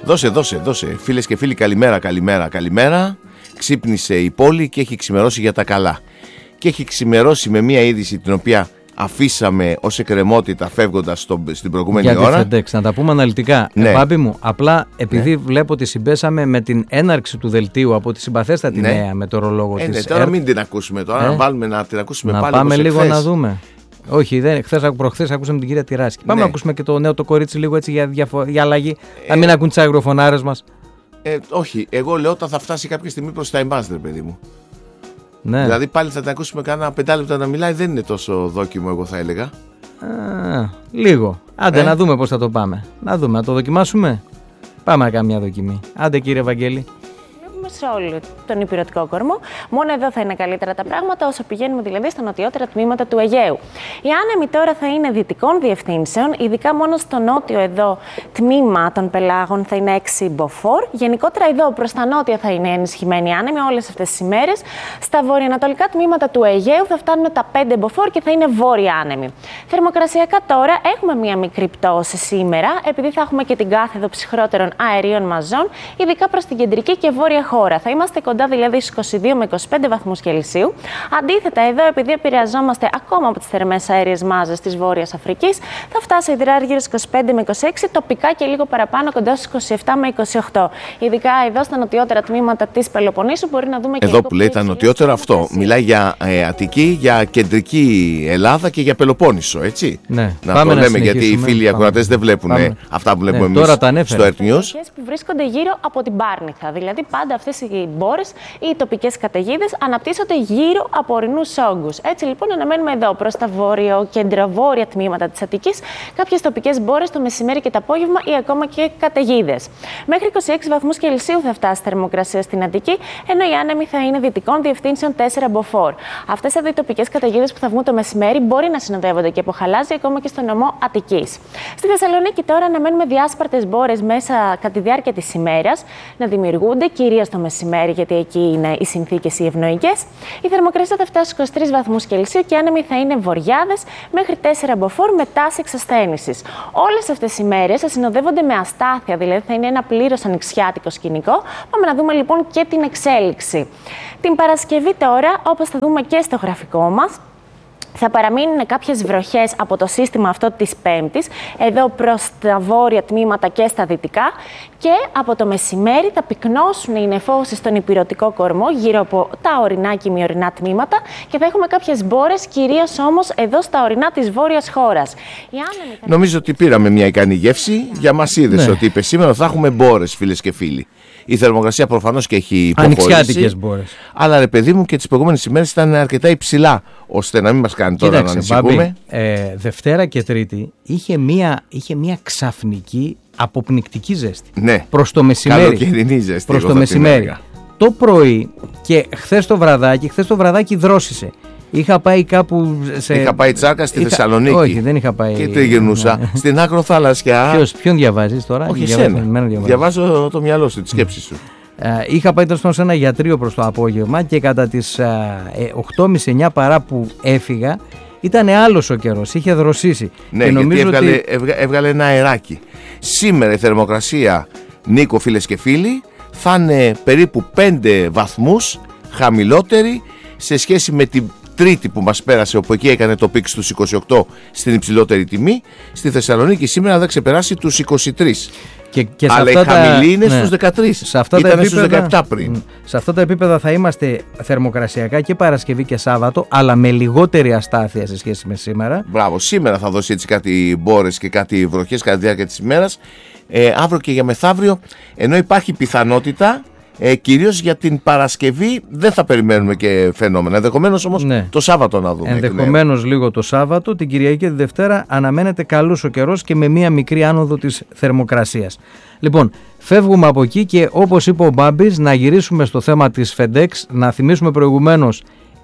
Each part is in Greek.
Δώσε. Φίλες και φίλοι, καλημέρα. Ξύπνησε η πόλη και έχει ξημερώσει για τα καλά. Και έχει ξημερώσει με μια είδηση την οποία αφήσαμε ως εκκρεμότητα φεύγοντας στην προηγούμενη ώρα. Για τη FedEx, να τα πούμε αναλυτικά. Ναι. Μπάμπη μου, απλά επειδή βλέπω ότι συμπέσαμε με την έναρξη του δελτίου από τη συμπαθέστατη νέα μετεωρολόγο της τώρα μην την ακούσουμε τώρα, να βάλουμε να την ακούσουμε να πάλι. Να πάμε λίγο εχθές. Να δούμε. Όχι, προχθές ακούσαμε την κυρία Τυράσκη. Πάμε να ακούσουμε και το νέο το κορίτσι λίγο έτσι για αλλαγή. Να μην ακούν τις αγροφωνάρες μας. Όχι, εγώ λέω όταν θα φτάσει κάποια στιγμή προς τα εμάς, ρε παιδί μου. Ναι. Δηλαδή πάλι θα την ακούσουμε κάνα 5 λεπτά να μιλάει, δεν είναι τόσο δόκιμο, εγώ θα έλεγα. Λίγο. Άντε να δούμε πώς θα το πάμε. Να δούμε, να το δοκιμάσουμε. Πάμε να κάνουμε μια δοκιμή. Άντε κύριε Βαγγέλη. Σε όλο τον υπηρετικό κορμό. Μόνο εδώ θα είναι καλύτερα τα πράγματα, όσο πηγαίνουμε δηλαδή στα νοτιότερα τμήματα του Αιγαίου. Οι άνεμοι τώρα θα είναι δυτικών διευθύνσεων, ειδικά μόνο στο νότιο εδώ τμήμα των πελάγων θα είναι 6 μποφόρ. Γενικότερα εδώ προς τα νότια θα είναι ενισχυμένοι άνεμοι όλες αυτές τις ημέρες. Στα βορειοανατολικά τμήματα του Αιγαίου θα φτάνουν τα 5 μποφόρ και θα είναι βόρεια άνεμοι. Θερμοκρασιακά τώρα έχουμε μία μικρή πτώση σήμερα, επειδή θα έχουμε και την κάθεδο ψυχρότερων αερίων μαζών, ειδικά προς την κεντρική και βόρεια χώρα. Θα είμαστε κοντά δηλαδή στους 22 με 25 βαθμούς Κελσίου. Αντίθετα, εδώ, επειδή επηρεαζόμαστε ακόμα από τις θερμές αέριες μάζες της Βόρειας Αφρικής, θα φτάσει η υδρά γύρω στους 25 με 26, τοπικά και λίγο παραπάνω κοντά στους 27 με 28. Ειδικά εδώ στα νοτιότερα τμήματα της Πελοποννήσου μπορεί να δούμε και εδώ που λέει τα νοτιότερα, αυτό μιλάει για Αττική, για κεντρική Ελλάδα και για Πελοπόννησο, έτσι. Ναι. Να το λέμε, γιατί οι φίλοι ακροατές δεν βλέπουν αυτά που βλέπουμε εμείς στο Earth News. Που βρίσκονται γύρω από την Πάρνηθα. Δηλαδή, πάντα αυτές οι μπόρες ή οι τοπικές καταιγίδες αναπτύσσονται γύρω από ορεινούς όγκους. Έτσι λοιπόν, αναμένουμε εδώ προς τα βόρεια τμήματα της Αττικής κάποιες τοπικές μπόρες το μεσημέρι και το απόγευμα ή ακόμα και καταιγίδες. Μέχρι 26 βαθμούς Κελσίου θα φτάσει η θερμοκρασία στην Αττική, ενώ οι άνεμοι θα είναι δυτικών διευθύνσεων 4 μποφόρ. Αυτές εδώ οι τοπικές καταιγίδες που θα βγουν το μεσημέρι μπορεί να συνοδεύονται και από χαλάζι ακόμα και στο νομό Αττικής. Στη Θεσσαλονίκη τώρα αναμένουμε διάσπαρτες μπόρες μέσα κατά τη διάρκεια της ημέρας να δημιουργούνται, κυρίως το μεσημέρι, γιατί εκεί είναι οι συνθήκες οι ευνοϊκές. Η θερμοκρασία θα φτάσει στους 23 βαθμούς Κελσίου και οι άνεμοι θα είναι βορειάδες μέχρι 4 μποφόρ με τάση εξασθένησης. Όλες αυτές οι μέρες θα συνοδεύονται με αστάθεια, δηλαδή θα είναι ένα πλήρως ανοιξιάτικο σκηνικό. Πάμε να δούμε λοιπόν και την εξέλιξη. Την Παρασκευή τώρα, όπως θα δούμε και στο γραφικό μας, θα παραμείνουν κάποιες βροχές από το σύστημα αυτό της Πέμπτης, εδώ προς τα βόρεια τμήματα και στα δυτικά, και από το μεσημέρι θα πυκνώσουν οι νεφώσεις στον ηπειρωτικό κορμό γύρω από τα ορεινά και ημιορεινά τμήματα και θα έχουμε κάποιες μπόρες, κυρίως όμως εδώ στα ορεινά της βόρειας χώρας. Νομίζω ότι πήραμε μια ικανή γεύση. Για μας είδες ότι είπε σήμερα θα έχουμε μπόρες, φίλες και φίλοι. Η θερμοκρασία προφανώς και έχει υποχωρήσει. Ανοιξιάτικες μπόρες. Αλλά ρε παιδί μου, και τις προηγούμενες ημέρες ήταν αρκετά υψηλά, ώστε να μην μας κάνει τώρα να ανησυχούμε. Δευτέρα και Τρίτη είχε μια ξαφνική αποπνικτική ζέστη. Ναι. Προς το μεσημέρι. Καλοκαιρινή ζέστη. Προς το μεσημέρι. Το πρωί και χθες το βραδάκι δρόσησε. Είχα πάει κάπου Είχα πάει τσάκα στη Θεσσαλονίκη. Όχι, δεν είχα πάει. Και τριγυρνούσα στην άκρο θάλασσια. Ποιον διαβάζεις τώρα? Όχι, διαβάζω το μυαλό σου, τη σκέψη σου. Είχα πάει τόσο σε ένα γιατρείο προς το απόγευμα και κατά τις 8.30-9 παρά που έφυγα ήταν άλλος ο καιρός, είχε δροσίσει. Ναι, και γιατί έβγαλε ένα αεράκι. Σήμερα η θερμοκρασία, Νίκο, φίλες και φίλοι, θα είναι περίπου 5 βαθμούς χαμηλότερη σε σχέση με την Τρίτη που μας πέρασε, όπου εκεί έκανε το πικ στους 28 στην υψηλότερη τιμή. Στη Θεσσαλονίκη σήμερα θα ξεπεράσει τους 23. Και αλλά η χαμηλή είναι στους 13. Σε αυτά ήταν τα επίπεδα, στους 17 πριν. Σε αυτά τα επίπεδα θα είμαστε θερμοκρασιακά και Παρασκευή και Σάββατο, αλλά με λιγότερη αστάθεια σε σχέση με σήμερα. Μπράβο, σήμερα θα δώσει έτσι κάτι μπόρες και κάτι βροχές κατά τη διάρκεια της ημέρας. Αύριο και για μεθαύριο, ενώ υπάρχει πιθανότητα, κυρίως για την Παρασκευή δεν θα περιμένουμε και φαινόμενα. Ενδεχομένως όμως το Σάββατο να δούμε. Ενδεχομένως λίγο το Σάββατο, την Κυριακή και τη Δευτέρα αναμένεται καλός ο καιρός και με μία μικρή άνοδο της θερμοκρασίας. Λοιπόν, φεύγουμε από εκεί και όπως είπε ο Μπάμπης, να γυρίσουμε στο θέμα της FedEx, να θυμίσουμε προηγουμένως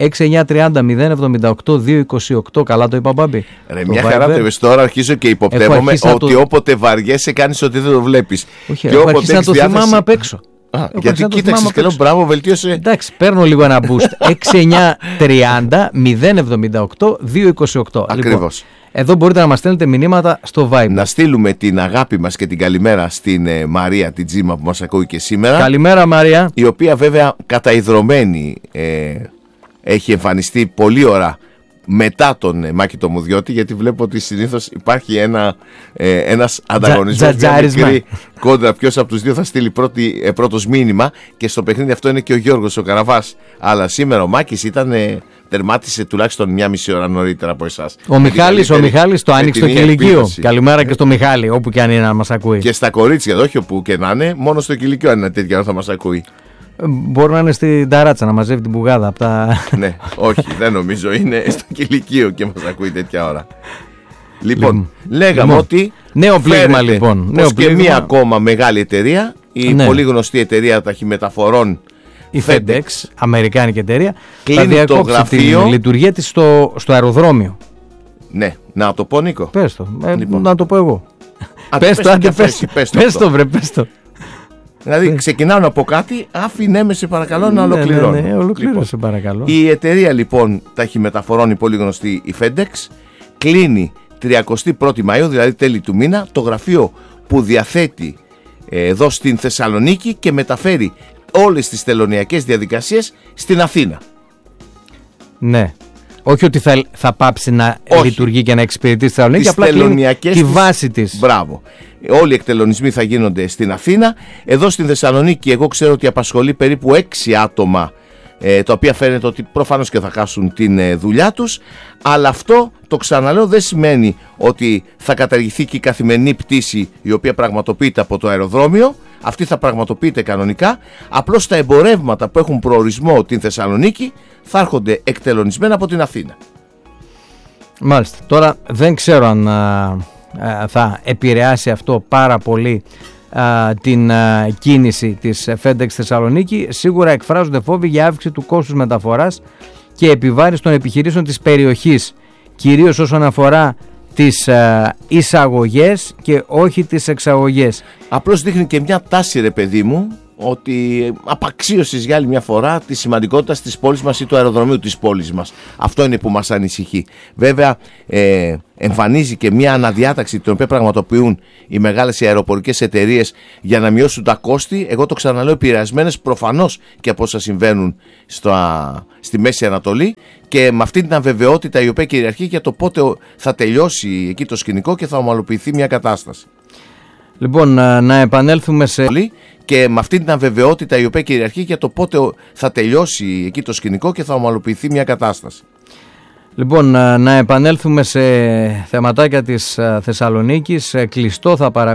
6930-078-228. Καλά το είπα, Μπάμπη? Μια χαρά το είπες. Τώρα αρχίζω και υποπτεύομαι ότι όποτε βαριέσαι κάνεις ότι δεν το βλέπεις. Όχι, και όποτε να το θυμάμαι απ' έξω. Γιατί κοίταξες και λέω μπράβο, βελτίωσε. Εντάξει, παίρνω λίγο ένα boost. 6930 078 228. Ακριβώς. Λοιπόν, εδώ μπορείτε να μας στέλνετε μηνύματα στο Viber. Να στείλουμε την αγάπη μας και την καλημέρα στην Μαρία την Τζίμα που μας ακούει και σήμερα. Καλημέρα Μαρία. Η οποία βέβαια καταϊδρωμένη έχει εμφανιστεί πολλή ώρα μετά τον Μάκη το Μουδιώτη, γιατί βλέπω ότι συνήθως υπάρχει ένας ανταγωνισμός, μια μικρή κόντρα ποιος από τους δύο θα στείλει πρώτος μήνυμα, και στο παιχνίδι αυτό είναι και ο Γιώργος ο Καραβάς. Αλλά σήμερα ο Μάκης τερμάτισε τουλάχιστον μια μισή ώρα νωρίτερα από εσάς. Ο Μιχάλης το άνοιξε στο κηλικείο. Καλημέρα και στο Μιχάλη, όπου και αν είναι να μας ακούει. Και στα κορίτσια, όχι όπου και να είναι, μόνο στο κηλικείο αν είναι τέτοια θα μας ακούει. Μπορεί να είναι στην ταράτσα να μαζεύει την πουγάδα από τα... Ναι, όχι, δεν νομίζω. Είναι στο κηλικείο και μας ακούει τέτοια ώρα. Λοιπόν, λέγαμε ότι νέο πλήγμα λοιπόν. Πως και μία ακόμα μεγάλη εταιρεία, η πολύ γνωστή εταιρεία ταχυμεταφορών, η FedEx, αμερικάνικη εταιρεία, θα διακόψει την λειτουργία της στο αεροδρόμιο. Ναι, να το πω Νίκο. Πες το, να το πω εγώ. Πες το. Δηλαδή ξεκινάω από κάτι, άφηνέ με σε παρακαλώ να ολοκληρώνω. Ναι, ολοκλήρωσε παρακαλώ. Η εταιρεία λοιπόν ταχυμεταφορών, η πολύ γνωστή η FedEx, κλείνει 31η Μαΐου, δηλαδή τέλη του μήνα, το γραφείο που διαθέτει εδώ στην Θεσσαλονίκη και μεταφέρει όλες τις τελωνειακές διαδικασίες στην Αθήνα. Ναι. Όχι ότι θα πάψει να λειτουργεί και να εξυπηρετεί στη Θεσσαλονίκη, απλά κλείνει τη βάση της. Μπράβο. Όλοι οι εκτελονισμοί θα γίνονται στην Αθήνα. Εδώ στην Θεσσαλονίκη εγώ ξέρω ότι απασχολεί περίπου 6 άτομα, τα οποία φαίνεται ότι προφανώς και θα χάσουν την δουλειά τους. Αλλά αυτό, το ξαναλέω, δεν σημαίνει ότι θα καταργηθεί και η καθημερινή πτήση η οποία πραγματοποιείται από το αεροδρόμιο. Αυτή θα πραγματοποιείται κανονικά. Απλώς τα εμπορεύματα που έχουν προορισμό την Θεσσαλονίκη θα έρχονται εκτελονισμένα από την Αθήνα. Μάλιστα. Τώρα δεν ξέρω αν θα επηρεάσει αυτό πάρα πολύ την κίνηση της FedEx Θεσσαλονίκη. Σίγουρα εκφράζονται φόβοι για αύξηση του κόστους μεταφοράς και επιβάρυνση των επιχειρήσεων της περιοχής, κυρίως όσον αφορά τις εισαγωγές και όχι τις εξαγωγές. Απλώς δείχνει και μια τάση, ρε παιδί μου, ότι απαξίωσες για άλλη μια φορά τη σημαντικότητα της πόλης μας ή του αεροδρομίου της πόλης μας. Αυτό είναι που μας ανησυχεί. Βέβαια εμφανίζει και μια αναδιάταξη την οποία πραγματοποιούν οι μεγάλες αεροπορικές εταιρείες για να μειώσουν τα κόστη. Εγώ το ξαναλέω, επηρεασμένες προφανώς και από όσα συμβαίνουν στη Μέση Ανατολή, και με αυτή την αβεβαιότητα η οποία κυριαρχεί για το πότε θα τελειώσει εκεί το σκηνικό και θα ομαλοποιηθεί μια κατάσταση. Λοιπόν, να επανέλθουμε και με αυτή την αβεβαιότητα η οποία κυριαρχεί για το πότε θα τελειώσει εκεί το σκηνικό και θα ομαλοποιηθεί μια κατάσταση. Λοιπόν, να επανέλθουμε σε θεματάκια της Θεσσαλονίκης. Κλειστό θα παραμείνει